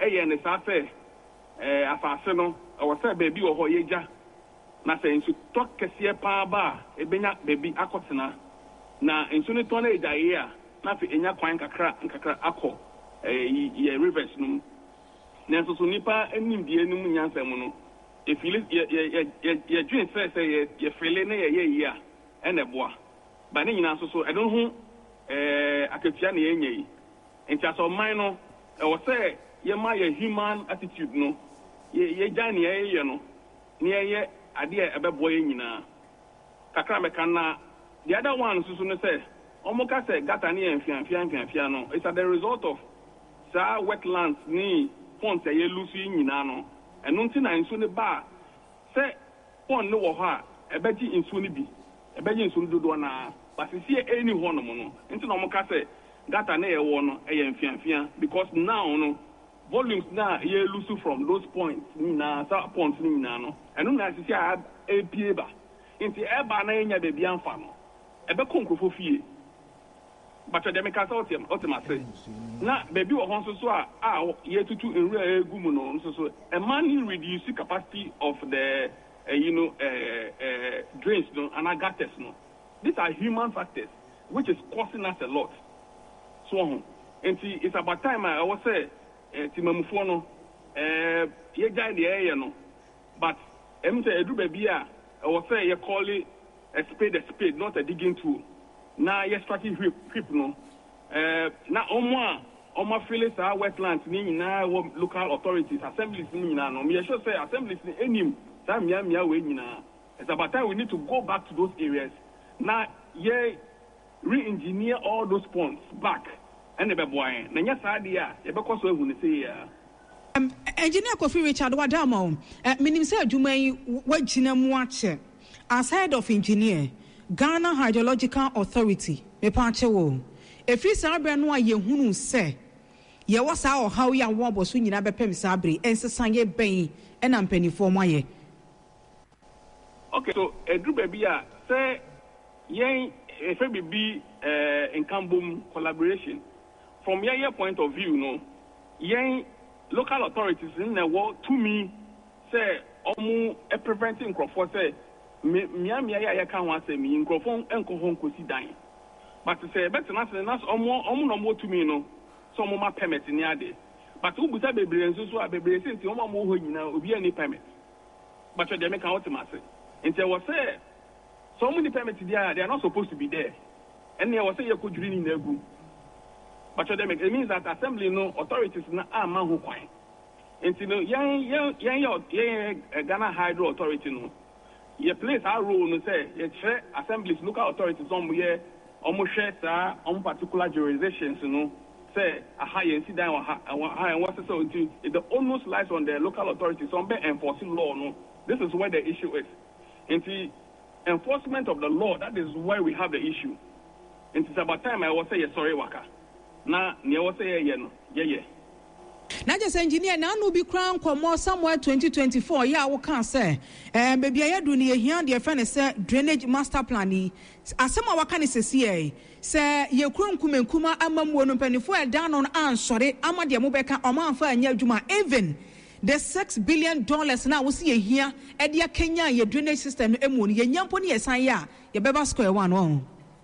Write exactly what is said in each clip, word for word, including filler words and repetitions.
ɛyɛ ne saa sɛ ɛɛ asase no ɛwɔ sɛ beebi wɔ hɔ yɛgya na sɛ nsu tɔ kɛseɛ paa ba a ebenya beebi akɔtena na nsu ne tɔ no egya yie a na afei enya kwan kakra nkakra akɔ ɛɛ yɛ rivers no mu na nso so nipa anim die no mu nyansa mu no efili yɛ yɛ yɛ yɛ dwen sɛ sɛ yɛ yɛ fele ne yɛ yɛ yie a ɛna ɛboa ba ne nyinaa nso so ɛno ho ɛɛ akatua na yɛnya yi nti asɔman no ɛwɔ sɛ yɛma yɛ human attitude no yɛ yɛgya ne yɛyɛ no ne yɛyɛ adeɛ ɛbɛboa yɛ nyinaa kakra mɛka na the other one nso so no sɛ ɔmo ka sɛ gata ne yɛ mfiamfia mfiamfia no it's as the result of saa wetlands ne ponds ɛyɛ lusu yi nyinaa no ɛno nti na nsuo ne ba sɛ pond ne wɔ hɔ a ɛbɛgye nsuo ne bi ɛbɛgye nsuo no dodoɔ naa basisi ɛni hɔ nom no nti na ɔmo ka sɛ gata ne yɛwɔ no ɛyɛ mfiamfia because now no volumes na yɛ lusu from those points nyinaa saa ponds ne nyinaa no ɛno na asisi a ɛpie ba nti ɛba na yɛnya baabi amfa no ɛbɛkɔ nkurɔfo fie bàtà dɛm kasa ɔtɛm ɔtɛm ase na baabi wɔ hɔ nso so a a yɛtutu nwura egu mu no nso so ɛma ne reduce capacity of the uh, you know uh, uh, drains no and gutters no these are human factors which is causing us a lot so ho nti it's about time a ɛwɔ sɛ timamufoɔ no ɛɛ yɛgya deɛ ɛyɛ no but ɛmu sɛ edu baabi a ɛwɔ sɛ yɛ call it a spade a spade not a digging tool. Na yɛ starting whip whip no eh na omo a omo feel sa wetlands ni nyina local authorities assemblies ni nyina no me sure say assemblies ni enim sa mia mia we nyina it's about time we need to go back to those areas na ye re-engineer all those ponds back and the beboy na nya sa de a ye bekoso ehu ne say ya um engineer Kofi Richard Wadamo eh minim say adwuma yi wagina mu ache aside of engineer Ghana Hydrological Authority me panche wo efri sabre no ayehunu se ye wo sa o hawo ya wo boso nyina bepem sabre ensesan ye ben e na mpanifo mo aye. Okay, so edru baby a say yen efe bibi eh enkambum collaboration from your point of view no yen local authorities in the world to me say omu e preventing crop for say mia mia ya ya kan wa se mi nkrofon enko ho nkosi dan but say bet na se na omo omo no mo tumi no so omo ma permit ni ade but u busa bebre nso so a bebre se nti omo mo ho nyina obi ani permit but they make out ma se nti we say so many permits there they are not supposed to be there and they was say you could really na gu but they make it means that assembly no authorities na ama ho kwan nti no yan yan yan yan Ghana Hydro Authority no ye place our role no say ye share assemblies local authorities on ye omo share sa on particular jurisdictions no say a high incident or high and what so it almost lies on the local authorities on be enforcing law no this is where the issue is and the enforcement of the law that is where we have the issue and it's about time I was say sorry waka na ne was say ye no ye ye na just engineer na no be crown komo somewhere twenty twenty-four ya wo kan say eh baby ayadu ne ehia de fe ne say drainage master plan ni asema waka ne sesi e say ye kronkumenkuma amamwo no panifo e dan no ansore amade mo beka o man fa anya adwuma even the six billion dollars na wo se ehia e de Kenya ye drainage system no emu no ye nyampo ne yesan ya ye beba square one no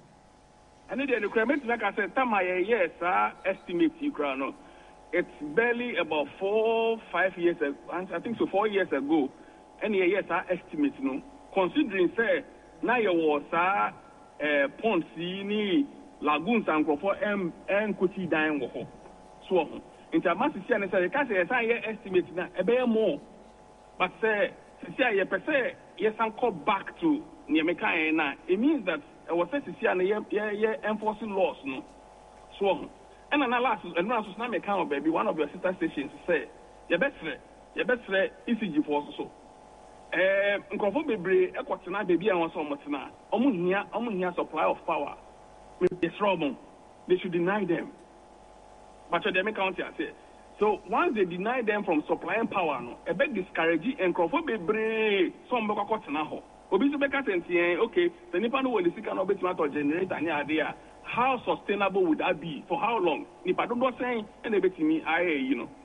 and the requirement like I said tama ye yes ah estimate you crown no it's barely about four, five years ago, I think so four years ago, and yes, our estimate, no, considering say now you was a ponds, ni lagoons and for M and Kuti dying wo. So, in the massive and say, can't say I estimate now a bear more, but say, say, ye per se, yes, I'm called back to Niameka, and it means that I was said to see an enforcing laws, no, so. And an last and last na me kan baby one of your sister stations say your best friend your best friend E C G for so eh nkofo bebre ekotena baby an so motena omo hia omo hia supply of power with this problem they should deny them but they make count here say so once they deny them from supplying power no e be discourage nkofo bebre so mbekwa kotena ho obi so be ka sentie okay the nipa no we sika no betima to generate any idea. How sustainable would that be? For how long? If I don't know saying, and they bet me, I, you know.